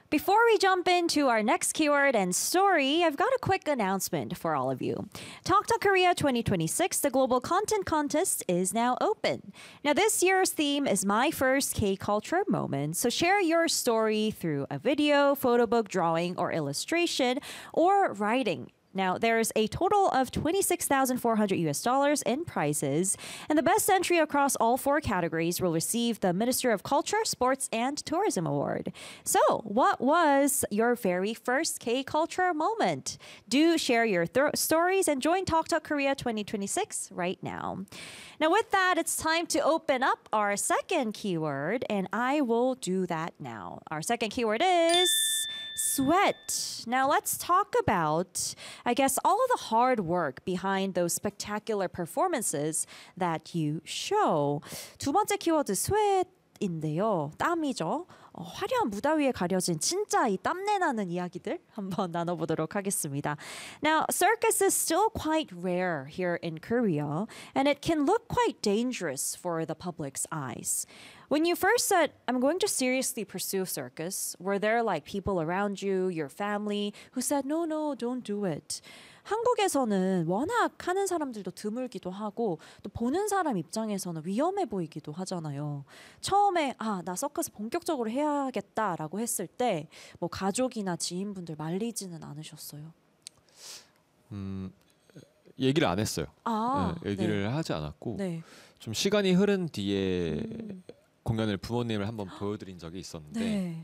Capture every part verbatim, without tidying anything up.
Before we jump into our next keyword and story, I've got a quick announcement for all of you. Talk Talk Korea twenty twenty-six, the Global Content Contest, is now open. Now, this year's theme is My First K-Culture Moment, so share your story through a video, photo book, drawing, or illustration, or writing. Now, there's a total of twenty-six thousand four hundred U S dollars in prizes, and the best entry across all four categories will receive the Minister of Culture, Sports, and Tourism Award. So, what was your very first K-Culture moment? Do share your th- stories and join Talk Talk Korea twenty twenty-six right now. Now, with that, it's time to open up our second keyword, and I will do that now. Our second keyword is sweat. Now let's talk about, I guess, all of the hard work behind those spectacular performances that you show. 두 번째 키워드 sweat인데요. 땀이죠. 어, 화려한 무대 위에 가려진 진짜 이 땀내 나는 이야기들 한번 나눠보도록 하겠습니다. Now, circus is still quite rare here in Korea, and it can look quite dangerous for the public's eyes. When you first said, I'm going to seriously pursue circus, were there like people around you, your family, who said, no, no, don't do it? 한국에서는 워낙 하는 사람들도 드물기도 하고 또 보는 사람 입장에서는 위험해 보이기도 하잖아요. 처음에 아, 나 서커스 본격적으로 해야겠다라고 했을 때 뭐 가족이나 지인분들 말리지는 않으셨어요? 음, 얘기를 안 했어요. 아, 네, 얘기를 네. 하지 않았고 네. 좀 시간이 흐른 뒤에 음. 공연을 부모님을 한번 보여드린 적이 있었는데 네.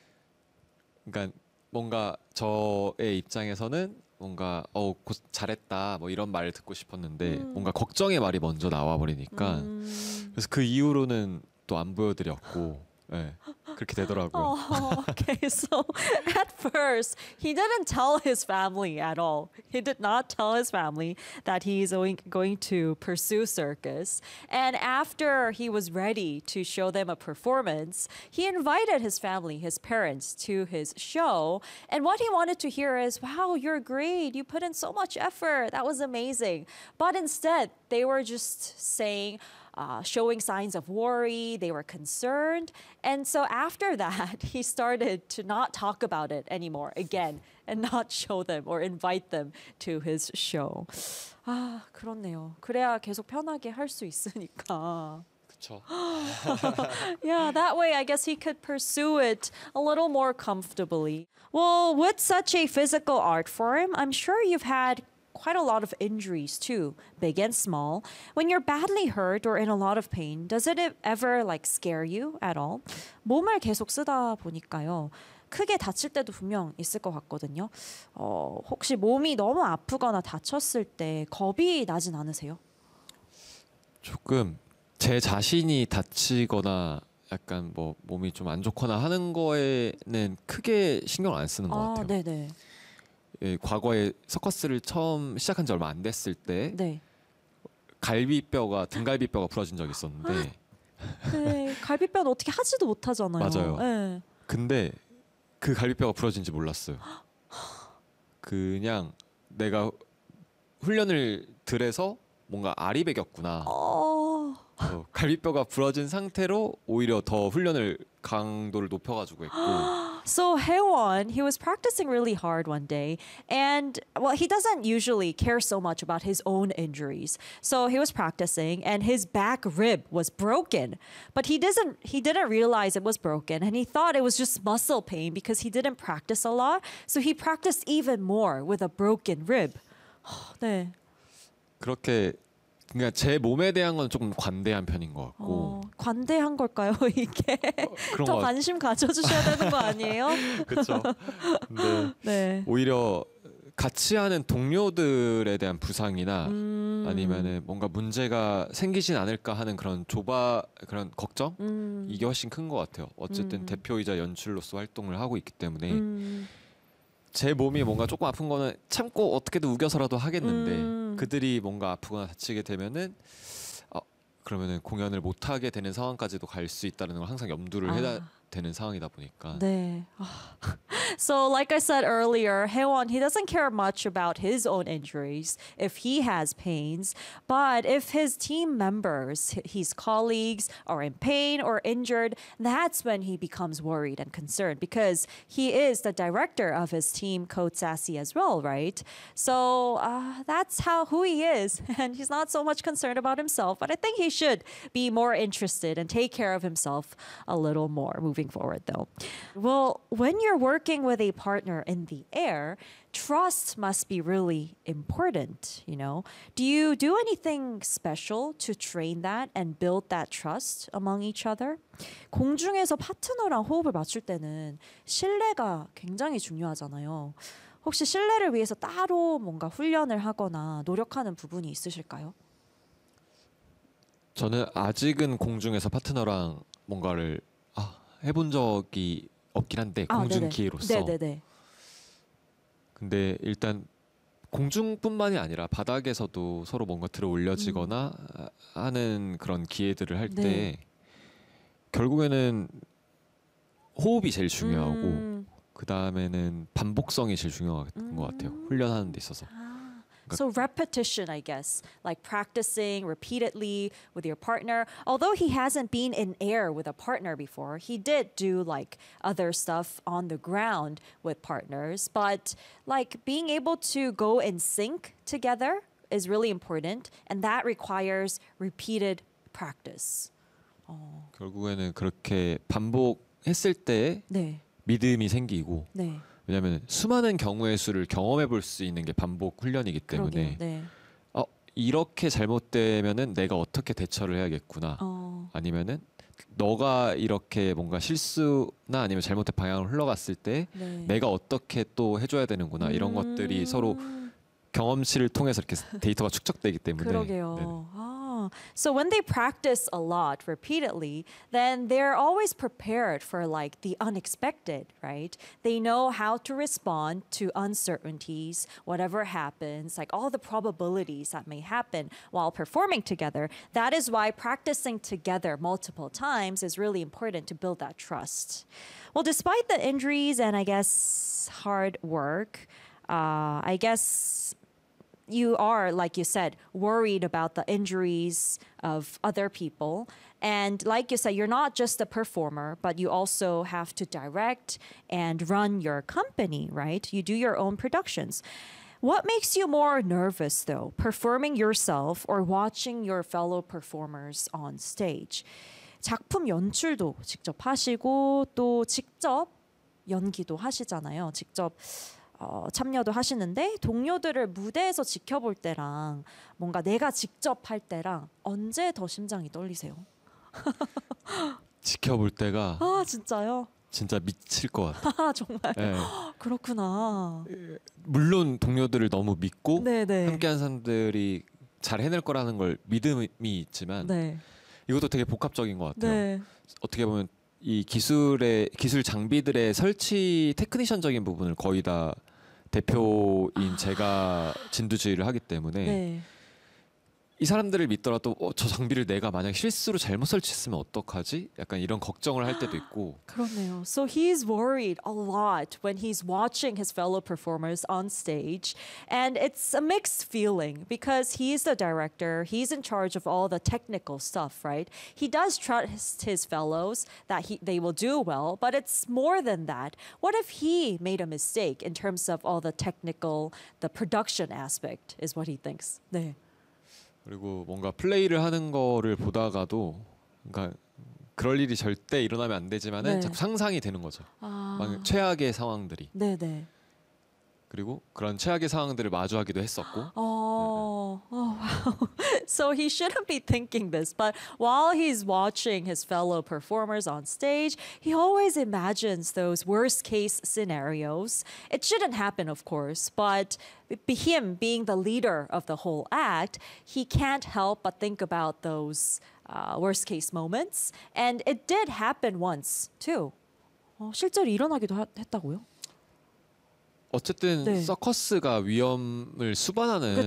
그러니까 뭔가 저의 입장에서는 뭔가 어 고, 잘했다 뭐 이런 말을 듣고 싶었는데 음. 뭔가 걱정의 말이 먼저 나와 버리니까 음. 그래서 그 이후로는 또 안 보여드렸고 네, 그렇게 되더라고요. Oh, okay, so at first, he didn't tell his family at all. He did not tell his family that he's going, going to pursue circus. And after he was ready to show them a performance, he invited his family, his parents, to his show. And what he wanted to hear is, wow, you're great. You put in so much effort. That was amazing. But instead, they were just saying, Uh, showing signs of worry, they were concerned. And so after that, he started to not talk about it anymore again and not show them or invite them to his show. 아, 그렇네요. 그래야 계속 편하게 할 수 있으니까. 그렇죠. Yeah, that way I guess he could pursue it a little more comfortably. Well, with such a physical art form, I'm sure you've had quite a lot of injuries too, big and small. When you're badly hurt or in a lot of pain, does it ever like scare you at all? 몸을 계속 쓰다 보니까요. 크게 다칠 때도 분명 있을 것 같거든요. 어, 혹시 몸이 너무 아프거나 다쳤을 때 겁이 나진 않으세요? 조금 제 자신이 다치거나 약간 뭐 몸이 좀 안 좋거나 하는 거에는 크게 신경 안 쓰는 것 아, 같아요. 네네. 예, 과거에 서커스를 처음 시작한 지 얼마 안 됐을 때 네. 갈비뼈가 등갈비뼈가 부러진 적이 있었는데 네, 갈비뼈는 어떻게 하지도 못하잖아요. 맞아요. 네. 근데 그 갈비뼈가 부러진지 몰랐어요. 그냥 내가 훈련을 들여서 뭔가 알이 배겼구나. 어... 어, 갈비뼈가 부러진 상태로 오히려 더 훈련을 강도를 높여가지고 했고. So Haewon, he was practicing really hard one day, and well, he doesn't usually care so much about his own injuries. So he was practicing, and his back rib was broken, but he doesn't he didn't realize it was broken, and he thought it was just muscle pain because he didn't practice a lot. So he practiced even more with a broken rib. 네. 그렇게 그러니까 제 몸에 대한 건 조금 관대한 편인 것 같고. 어, 관대한 걸까요, 이게? 어, 그런 더 것 관심 가져주셔야 되는 거 아니에요? 그렇죠. 근데 네. 오히려 같이 하는 동료들에 대한 부상이나 음. 아니면은 뭔가 문제가 생기진 않을까 하는 그런 조바 그런 걱정 음. 이게 훨씬 큰 것 같아요. 어쨌든 음. 대표이자 연출로서 활동을 하고 있기 때문에 음. 제 몸이 뭔가 조금 아픈 거는 참고 어떻게든 우겨서라도 하겠는데 음. 그들이 뭔가 아프거나 다치게 되면은 어, 그러면은 공연을 못 하게 되는 상황까지도 갈 수 있다는 걸 항상 염두를 아. 해야 되는 상황이다 보니까. 네. 아, So, like I said earlier, Haewon, he doesn't care much about his own injuries if he has pains. But if his team members, h- his colleagues, are in pain or injured, that's when he becomes worried and concerned because he is the director of his team, Code Sassy, as well, right? So, uh, that's how who he is. And he's not so much concerned about himself, but I think he should be more interested and take care of himself a little more moving forward, though. Well, when you're working with a partner in the air, trust must be really important, you know? Do you do anything special to train that and build that trust among each other? 공중에서 파트너랑 호흡을 맞출 때는 신뢰가 굉장히 중요하잖아요. 혹시 신뢰를 위해서 따로 뭔가 훈련을 하거나 노력하는 부분이 있으실까요? 저는 아직은 공중에서 파트너랑 뭔가를 아, 해본 적이 없긴 한데 아, 공중 네네. 기회로서. 네네네. 근데 일단 공중뿐만이 아니라 바닥에서도 서로 뭔가 들어 올려지거나 하는 그런 기회들을 할 때 네. 결국에는 호흡이 제일 중요하고 음. 그 다음에는 반복성이 제일 중요한 것 같아요. 훈련하는 데 있어서. So repetition, I guess, like practicing repeatedly with your partner. Although he hasn't been in air with a partner before, he did do like other stuff on the ground with partners. But like being able to go in sync together is really important, and that requires repeated practice. 결국에는 그렇게 반복했을 때 네, 믿음이 생기고 네, 왜냐하면 수많은 경우의 수를 경험해 볼 수 있는 게 반복 훈련이기 때문에 그러게요. 네. 어, 이렇게 잘못되면은 내가 어떻게 대처를 해야겠구나 어, 아니면은 너가 이렇게 뭔가 실수나 아니면 잘못된 방향으로 흘러갔을 때 네. 내가 어떻게 또 해줘야 되는구나 이런 것들이 서로 음. 경험치를 통해서 이렇게 데이터가 축적되기 때문에 그러게요. 네네. 아, so when they practice a lot repeatedly, then they're always prepared for like the unexpected, right? They know how to respond to uncertainties, whatever happens, like all the probabilities that may happen while performing together. That is why practicing together multiple times is really important to build that trust. Well, despite the injuries and I guess hard work, uh, I guess you are, like you said, worried about the injuries of other people. And like you said, you're not just a performer, but you also have to direct and run your company, right? You do your own productions. What makes you more nervous, though, performing yourself or watching your fellow performers on stage? 작품 연출도 직접 하시고 또 직접 연기도 하시잖아요. 직접 어, 참여도 하시는데 동료들을 무대에서 지켜볼 때랑 뭔가 내가 직접 할 때랑 언제 더 심장이 떨리세요? 지켜볼 때가 아 진짜요? 진짜 미칠 것 같아요. 아 정말 예. 그렇구나. 물론 동료들을 너무 믿고 네네. 함께한 사람들이 잘 해낼 거라는 걸 믿음이 있지만 네. 이것도 되게 복합적인 것 같아요. 네. 어떻게 보면 이 기술의 기술 장비들의 설치 테크니션적인 부분을 거의 다 대표인 제가 진두지휘를 하기 때문에 네. 이 사람들을 믿더라도 어, 저 장비를 내가 만약 실수로 잘못 설치했으면 어떡하지? 약간 이런 걱정을 할 때도 있고. 그렇네요. So he's worried a lot when he's watching his fellow performers on stage. And it's a mixed feeling because he's the director, he's in charge of all the technical stuff, right? He does trust his fellows that he, they will do well, but it's more than that. What if he made a mistake in terms of all the technical, the production aspect is what he thinks. 네. 그리고 뭔가 플레이를 하는 거를 보다가도 그러니까 그럴 일이 절대 일어나면 안 되지만은 네. 자꾸 상상이 되는 거죠. 아, 막 최악의 상황들이. 네네. 그리고 그런 최악의 상황들을 마주하기도 했었고. Oh, oh wow. So he shouldn't be thinking this, but while he's watching his fellow performers on stage, he always imagines those worst case scenarios. It shouldn't happen, of course, but be him being the leader of the whole act, he can't help but think about those uh, worst case moments. And it did happen once, too. 어, 실제로 일어나기도 하, 했다고요? 어쨌든 네. 서커스가 위험을 수반하는